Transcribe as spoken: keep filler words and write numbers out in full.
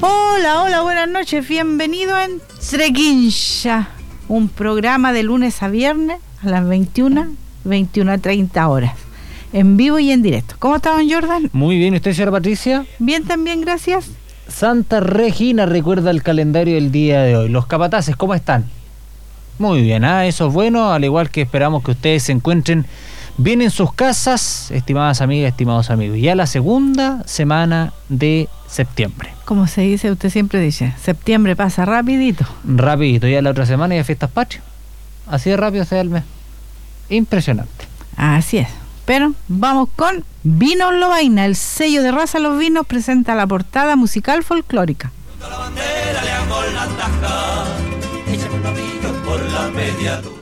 Hola, hola, buenas noches, bienvenido a Entre Quincha, un programa de lunes a viernes a las veintiuna, veintiuna treinta horas, en vivo y en directo. ¿Cómo está, don Jordan? Muy bien, ¿y usted, señora Patricia? Bien también, gracias. Santa Regina recuerda el calendario del día de hoy. Los capataces, ¿cómo están? Muy bien, ¿ah? Eso es bueno, al igual que esperamos que ustedes se encuentren bien en sus casas, estimadas amigas, estimados amigos. Ya la segunda semana de septiembre. Como se dice, usted siempre dice, septiembre pasa rapidito. Rapidito, ya la otra semana ya fiestas patrias. Así de rápido se da el mes. Impresionante. Así es. Pero vamos con Vinos Lovaina, el sello de Raza Los Vinos presenta la portada musical folclórica. La bandera le hago la taja, ella con los vinos por la mediadura.